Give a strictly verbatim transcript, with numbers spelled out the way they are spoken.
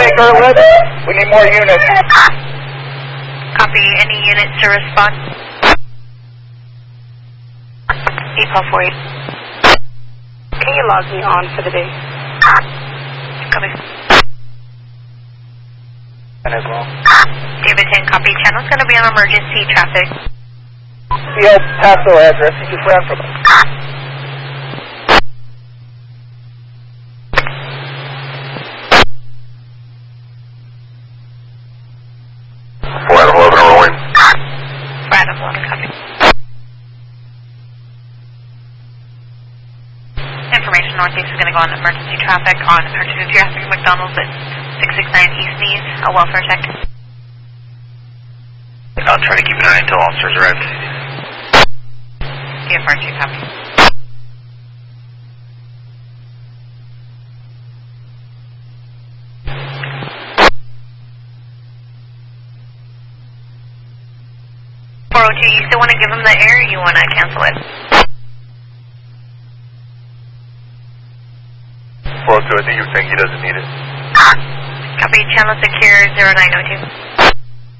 Irwin. We need more units. Copy. Any units to respond? eight four four eight. Can you log me on for the day? Copy. As well. David ten, copy. Channel's going to be on emergency traffic. The El Paso address, he just ran from it. four Adam eleven, rolling. four Adam eleven, copy. Information northeast is going to go on emergency traffic on Cartoon Traffic McDonald's at six six nine East Needs, a welfare check. I'll try to keep an eye until officers arrive. D F R two, copy. four oh two, you still want to give him the air or you want to cancel it? four oh two, I think you were saying he doesn't need it. Copy, channel secure zero nine oh two.